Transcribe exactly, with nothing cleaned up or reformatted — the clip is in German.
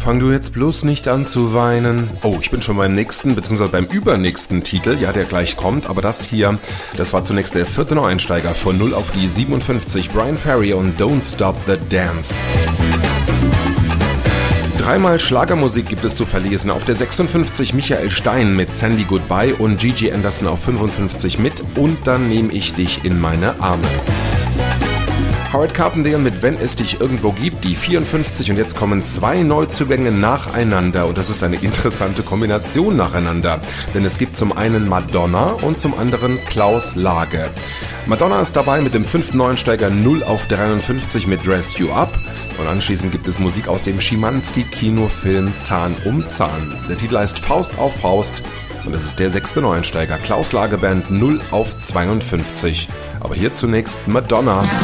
fang du jetzt bloß nicht an zu weinen. Oh, ich bin schon beim nächsten, beziehungsweise beim übernächsten Titel, ja, der gleich kommt, aber das hier, das war zunächst der vierte Neueinsteiger von null auf die siebenundfünfzig, Bryan Ferry und Don't Stop the Dance. Dreimal Schlagermusik gibt es zu verlesen. Auf der sechsundfünfzig Michael Stein mit Sandy Goodbye und Gigi Anderson auf fünfundfünfzig mit Und dann nehm ich dich in meine Arme. Howard Carpendale mit Wenn es dich irgendwo gibt, die vierundfünfzig, und jetzt kommen zwei Neuzugänge nacheinander und das ist eine interessante Kombination nacheinander, denn es gibt zum einen Madonna und zum anderen Klaus Lage. Madonna ist dabei mit dem fünften Neueinsteiger null auf dreiundfünfzig mit Dress You Up und anschließend gibt es Musik aus dem Schimanski-Kinofilm Zahn um Zahn. Der Titel heißt Faust auf Faust. Und das ist der sechste Neueinsteiger, Klaus Lage Band null auf zweiundfünfzig. Aber hier zunächst Madonna.